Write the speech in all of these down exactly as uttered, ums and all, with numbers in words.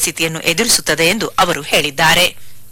ಪರಿಸ್ಥಿತಿಯನ್ನು ಎದುರಿಸುತ್ತದೆ ಎಂದು ಅವರು ಹೇಳಿದ್ದಾರೆ.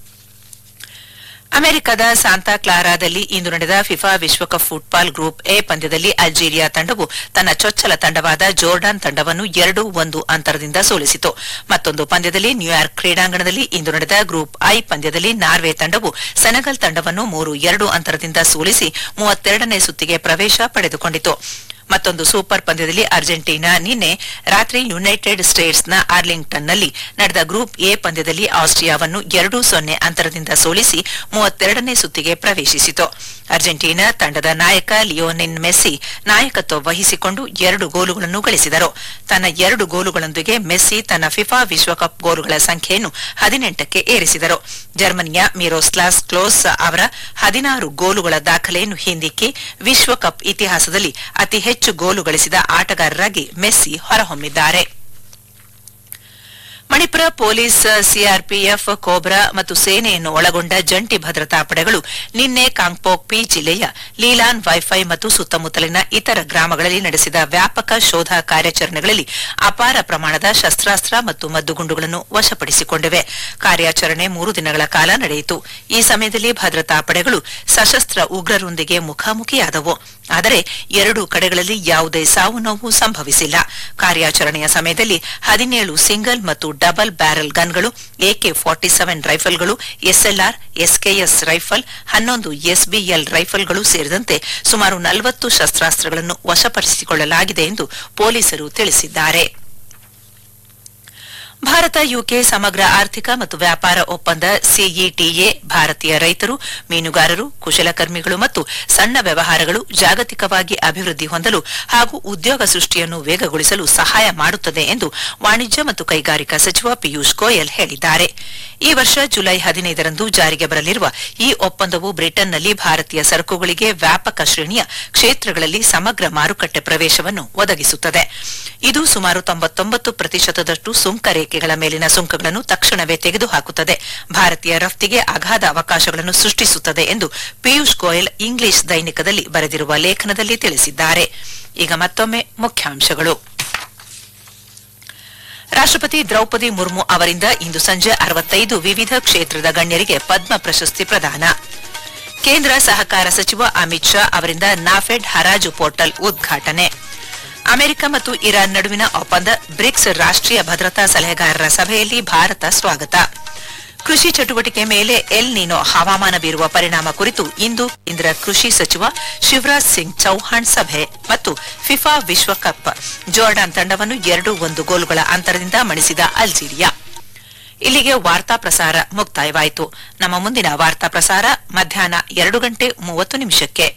ಅಮೆರಿಕದ ಸಾಂತಾ ಕ್ಲಾರಾದಲ್ಲಿ ಇಂದು ನಡೆದ ಫಿಫಾ ವಿಶ್ವಕಪ್ ಫುಟ್ಬಾಲ್ ಗ್ರೂಪ್ ಎ ಪಂದ್ಯದಲ್ಲಿ ಅಲ್ಜೀರಿಯಾ ತಂಡವು ತನ್ನ ಚೊಚ್ಚಲ ತಂಡವಾದ ಜೋರ್ಡಾನ್ ತಂಡವನ್ನು ಎರಡು ಒಂದು ಅಂತರದಿಂದ ಸೋಲಿಸಿತು. ಮತ್ತೊಂದು ಪಂದ್ಯದಲ್ಲಿ ನ್ಯೂಯಾರ್ಕ್ ಕ್ರೀಡಾಂಗಣದಲ್ಲಿ ಇಂದು ನಡೆದ ಗ್ರೂಪ್ ಐ ಪಂದ್ಯದಲ್ಲಿ ನಾರ್ವೆ ತಂಡವು ಸೆನೆಗಲ್ ತಂಡವನ್ನು ಮೂರು ಎರಡು ಅಂತರದಿಂದ ಸೋಲಿಸಿ ಮೂವತ್ತೆರಡನೇ ಸುತ್ತಿಗೆ ಪ್ರವೇಶ ಪಡೆದುಕೊಂಡಿತು. ಮತ್ತೊಂದು ಸೂಪರ್ ಪಂದ್ಯದಲ್ಲಿ ಅರ್ಜೆಂಟೀನಾ ನಿನ್ನೆ ರಾತ್ರಿ ಯುನೈಟೆಡ್ ಸ್ಟೇಟ್ಸ್ನ ಆರ್ಲಿಂಗ್ಟನ್ನಲ್ಲಿ ನಡೆದ ಗ್ರೂಪ್ ಎ ಪಂದ್ಯದಲ್ಲಿ ಆಸ್ಟ್ರಿಯಾವನ್ನು ಎರಡು ಸೊನ್ನೆ ಅಂತರದಿಂದ ಸೋಲಿಸಿ ಮೂವತ್ತೆರಡನೇ ಸುತ್ತಿಗೆ ಪ್ರವೇಶಿಸಿತು. ಅರ್ಜೆಂಟೀನಾ ತಂಡದ ನಾಯಕ ಲಿಯೋನೆಲ್ ಮೆಸ್ಸಿ ನಾಯಕತ್ವ ವಹಿಸಿಕೊಂಡು ಎರಡು ಗೋಲುಗಳನ್ನು ಗಳಿಸಿದರು. ತನ್ನ ಎರಡು ಗೋಲುಗಳೊಂದಿಗೆ ಮೆಸ್ಸಿ ತನ್ನ ಫಿಫಾ ವಿಶ್ವಕಪ್ ಗೋಲುಗಳ ಸಂಖ್ಯೆಯನ್ನು ಹದಿನೆಂಟಕ್ಕೆ ಏರಿಸಿದರು. ಜರ್ಮನಿಯ ಮಿರೋಸ್ಲಾವ್ ಕ್ಲೋಸ್ ಅವರ ಹದಿನಾರು ಗೋಲುಗಳ ದಾಖಲೆಯನ್ನು ಹಿಂದಿಕ್ಕಿ ವಿಶ್ವಕಪ್ ಇತಿಹಾಸದಲ್ಲಿ ಅತಿ ಹೆಚ್ಚು ಗೋಲು ಗಳಿಸಿದ ಆಟಗಾರರಾಗಿ Messi ಹೊರಹೊಮ್ಮಿದ್ದಾರೆ. Manipur police, CRPF, cobra ಮತ್ತು ಸೇನೆಯನ್ನು ಒಳಗೊಂಡ ಜಂಟಿ ಭದ್ರತಾ ಪಡೆಗಳು ನಿನ್ನೆ ಕಾಂಗ್ಪೋಕ್ಪಿ ಜಿಲ್ಲೆಯ ಲೀಲಾನ್ ವೈಫೈ ಮತ್ತು ಸುತ್ತಮುತ್ತಲಿನ ಇತರ ಗ್ರಾಮಗಳಲ್ಲಿ ನಡೆಸಿದ ವ್ಯಾಪಕ ಶೋಧ ಕಾರ್ಯಾಚರಣೆಗಳಲ್ಲಿ ಅಪಾರ ಪ್ರಮಾಣದ ಶಸ್ತ್ರಾಸ್ತ್ರ ಮತ್ತು ಮದ್ದುಗುಂಡುಗಳನ್ನು ವಶಪಡಿಸಿಕೊಂಡಿವೆ. ಕಾರ್ಯಾಚರಣೆ ಮೂರು ದಿನಗಳ ಕಾಲ ನಡೆಯಿತು. ಈ ಸಮಯದಲ್ಲಿ ಭದ್ರತಾ ಪಡೆಗಳು ಸಶಸ್ತ್ರ ಉಗ್ರರೊಂದಿಗೆ ಮುಖಾಮುಖಿಯಾದವು. ಆದರೆ ಎರಡೂ ಕಡೆಗಳಲ್ಲಿ ಯಾವುದೇ ಸಾವು ನೋವು ಸಂಭವಿಸಿಲ್ಲ. ಕಾರ್ಯಾಚರಣೆಯ ಸಮಯದಲ್ಲಿ ಹದಿನೇಳು ಸಿಂಗಲ್ ಮತ್ತು double barrel ಗನ್ಗಳು, A K forty seven ರೈಫಲ್ಗಳು, SLR, SKS rifle, ಹನ್ನೊಂದು ಎಸ್ಬಿಎಲ್ ರೈಫಲ್ಗಳು ಸೇರಿದಂತೆ ಸುಮಾರು ನಲವತ್ತು ಶಸ್ತ್ರಾಸ್ತ್ರಗಳನ್ನು ವಶಪಡಿಸಿಕೊಳ್ಳಲಾಗಿದೆ ಎಂದು ಪೊಲೀಸರು ತಿಳಿಸಿದ್ದಾರೆ. ಭಾರತ ಯುಕೆ ಸಮಗ್ರ ಆರ್ಥಿಕ ಮತ್ತು ವ್ಯಾಪಾರ ಒಪ್ಪಂದ ಸಿಇಟಿಎ ಭಾರತೀಯ ರೈತರು, ಮೀನುಗಾರರು, ಕುಶಲಕರ್ಮಿಗಳು ಮತ್ತು ಸಣ್ಣ ವ್ಯವಹಾರಗಳು ಜಾಗತಿಕವಾಗಿ ಅಭಿವೃದ್ಧಿ ಹೊಂದಲು ಹಾಗೂ ಉದ್ಯೋಗ ಸೃಷ್ಟಿಯನ್ನು ವೇಗಗೊಳಿಸಲು ಸಹಾಯ ಮಾಡುತ್ತದೆ ಎಂದು ವಾಣಿಜ್ಯ ಮತ್ತು ಕೈಗಾರಿಕಾ ಸಚಿವ ಪಿಯೂಷ್ ಗೋಯಲ್ ಹೇಳಿದ್ದಾರೆ. ಈ ವರ್ಷ ಜುಲೈ ಹದಿನೈದರಂದು ಜಾರಿಗೆ ಬರಲಿರುವ ಈ ಒಪ್ಪಂದವು ಬ್ರಿಟನ್ನಲ್ಲಿ ಭಾರತೀಯ ಸರಕುಗಳಿಗೆ ವ್ಯಾಪಕ ಶ್ರೇಣಿಯ ಕ್ಷೇತ್ರಗಳಲ್ಲಿ ಸಮಗ್ರ ಮಾರುಕಟ್ಟೆ ಪ್ರವೇಶವನ್ನು ಒದಗಿಸುತ್ತದೆ. ಇದು ಸುಮಾರು ತೊಂಬತ್ತೊಂಬತ್ತು ಪ್ರತಿಶತದಷ್ಟು ಸುಂಕ ರೇಖೆಗಳ ಮೇಲಿನ ಸುಂಕಗಳನ್ನು ತಕ್ಷಣವೇ ತೆಗೆದುಹಾಕುತ್ತದೆ, ಭಾರತೀಯ ರಫ್ತಿಗೆ ಅಗಾಧ ಅವಕಾಶಗಳನ್ನು ಸೃಷ್ಟಿಸುತ್ತದೆ ಎಂದು ಪಿಯೂಷ್ ಗೋಯಲ್ ಇಂಗ್ಲಿಷ್ ದೈನಿಕದಲ್ಲಿ ಬರೆದಿರುವ ಲೇಖನದಲ್ಲಿ ತಿಳಿಸಿದ್ದಾರೆ. ಈಗ ಮತ್ತೊಮ್ಮೆ ಮುಖ್ಯಾಂಶಗಳು. ರಾಷ್ಟ್ರಪತಿ ದ್ರೌಪದಿ ಮುರ್ಮು ಅವರಿಂದ ಇಂದು ಸಂಜೆ ಅರವತ್ತೈದು ವಿವಿಧ ಕ್ಷೇತ್ರದ ಗಣ್ಯರಿಗೆ ಪದ್ಮ ಪ್ರಶಸ್ತಿ ಪ್ರದಾನ. ಕೇಂದ್ರ ಸಹಕಾರ ಸಚಿವ ಅಮಿತ್ ಶಾ ಅವರಿಂದ ನಾಫೆಡ್ ಹರಾಜು ಪೋರ್ಟಲ್ ಉದ್ಘಾಟನೆ. ಅಮೆರಿಕ ಮತ್ತು ಇರಾನ್ ನಡುವಿನ ಒಪ್ಪಂದ, ಬ್ರಿಕ್ಸ್ ರಾಷ್ಟ್ರೀಯ ಭದ್ರತಾ ಸಲಹೆಗಾರರ ಸಭೆಯಲ್ಲಿ ಭಾರತ ಸ್ವಾಗತ. ಕೃಷಿ ಚಟುವಟಿಕೆ ಮೇಲೆ ಎಲ್ ನಿನೋ ಹವಾಮಾನ ಬೀರುವ ಪರಿಣಾಮ ಕುರಿತು ಇಂದು ಕೇಂದ್ರ ಕೃಷಿ ಸಚಿವ ಶಿವರಾಜ್ ಸಿಂಗ್ ಚೌಹಾಣ್ ಸಭೆ. ಮತ್ತು ಫಿಫಾ ವಿಶ್ವಕಪ್, ಜೋರ್ಡಾನ್ ತಂಡವನ್ನು ಎರಡು ಒಂದು ಗೋಲುಗಳ ಅಂತರದಿಂದ ಮಣಿಸಿದ ಅಲ್ಜೀರಿಯಾ. ಇಲ್ಲಿಗೆ ವಾರ್ತಾ ಪ್ರಸಾರ ಮುಕ್ತಾಯವಾಯಿತು. ನಮ್ಮ ಮುಂದಿನ ವಾರ್ತಾ ಪ್ರಸಾರ ಮಧ್ಯಾಹ್ನ ಎರಡು ಗಂಟೆ ಮೂವತ್ತು ನಿಮಿಷಕ್ಕೆ.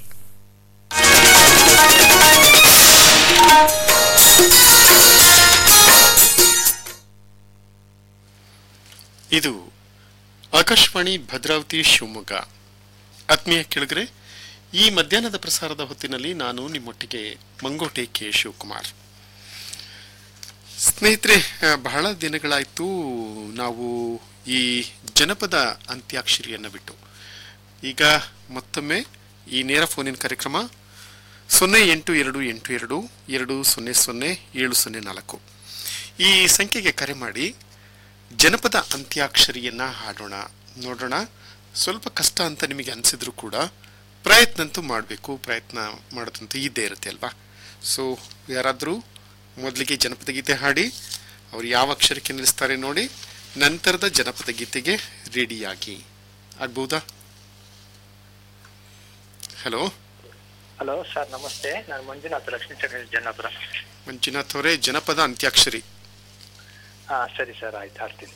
ಇದು ಆಕಾಶವಾಣಿ ಭದ್ರಾವತಿ ಶಿವಮೊಗ್ಗ. ಆತ್ಮೀಯ ಕೇಳಿದ್ರೆ, ಈ ಮಧ್ಯಾಹ್ನದ ಪ್ರಸಾರದ ಹೊತ್ತಿನಲ್ಲಿ ನಾನು ನಿಮ್ಮೊಟ್ಟಿಗೆ ಮಂಗೋಟೆ ಕೆ ಶಿವಕುಮಾರ್. ಸ್ನೇಹಿತರೆ, ಬಹಳ ದಿನಗಳಾಯಿತು ನಾವು ಈ ಜನಪದ ಅಂತ್ಯಾಕ್ಷರಿಯನ್ನು ಬಿಟ್ಟು. ಈಗ ಮತ್ತೊಮ್ಮೆ ಈ ನೇರ ಫೋನಿನ ಕಾರ್ಯಕ್ರಮ ಸೊನ್ನೆ ಎಂಟು ಎರಡು ಎಂಟು ಎರಡು ಎರಡು ಸೊನ್ನೆ ಸೊನ್ನೆ ಏಳು ಸೊನ್ನೆ ನಾಲ್ಕು ಈ ಸಂಖ್ಯೆಗೆ ಕರೆ ಮಾಡಿ ಜನಪದ ಅಂತ್ಯಾಕ್ಷರಿಯನ್ನು ಹಾಡೋಣ, ನೋಡೋಣ. ಸ್ವಲ್ಪ ಕಷ್ಟ ಅಂತ ನಿಮಗೆ ಅನಿಸಿದ್ರು ಕೂಡ ಪ್ರಯತ್ನ ಅಂತೂ ಮಾಡಬೇಕು. ಪ್ರಯತ್ನ ಮಾಡೋದಂತೂ ಇದ್ದೇ ಇರುತ್ತೆ ಅಲ್ವಾ. ಸೊ ಯಾರಾದರೂ ಮೊದಲಿಗೆ ಜನಪದ ಗೀತೆ ಹಾಡಿ, ಅವ್ರು ಯಾವ ಅಕ್ಷರಕ್ಕೆ ನಿಲ್ಲಿಸ್ತಾರೆ ನೋಡಿ, ನಂತರದ ಜನಪದ ಗೀತೆಗೆ ರೆಡಿಯಾಗಿ. ಆಗ್ಬಹುದಾ? ಹಲೋ ಹಲೋ ಸರ್, ನಮಸ್ತೆ. ನಾನು ಮಂಜುನಾಥ್, ಲಕ್ಷ್ಮೀ ಜನ್ನಾಪುರ. ಮಂಜುನಾಥ್ ಅವರೇ, ಜನಪದ ಅಂತ್ಯಾಕ್ಷರಿ. ಹಾ ಸರಿ ಸರ್, ಆಯ್ತು, ಹಾಡ್ತೀನಿ.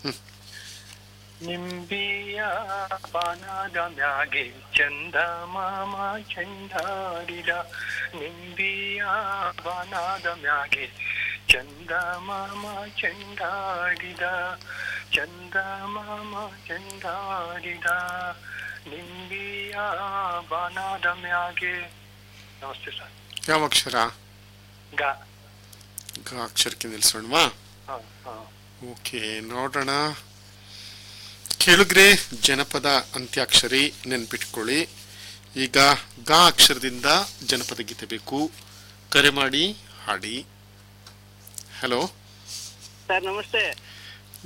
ನಿಂಬಿಯ ಪಾನದ ಮ್ಯಾಗೆ ಚಂದ ಮಾಮ ಚಂದಾಡಿದ, ನಿಂಬಿಯ ಪಾನದ ಮ್ಯಾಗೆ ಚಂದ ಮಾಮ ಚಂದಾಡಿದ, ಚಂದ ಮಾಮ ಚಂದಾಡಿದ, ನಿಂಬಿಯ ಬಾನದ ಮ್ಯಾಗೆ. ನಮಸ್ತೆ ಸರ್. ಯಾವ ಅಕ್ಷರ? ಗ. ಗ ಅಕ್ಷರಕ್ಕೆ ನಿಲ್ಸೋಣವಾ? ಓಕೆ, ನೋಡೋಣ. ಕೇಳಿದ್ರೆ ಜನಪದ ಅಂತ್ಯಾಕ್ಷರಿ ನೆನ್ಪಿಟ್ಕೊಳ್ಳಿ. ಈಗ ಗ ಅಕ್ಷರದಿಂದ ಜನಪದ ಗೀತೆ ಬೇಕು. ಕರೆ ಮಾಡಿ ಹಾಡಿ. ಹಲೋ ಸರ್, ನಮಸ್ತೆ.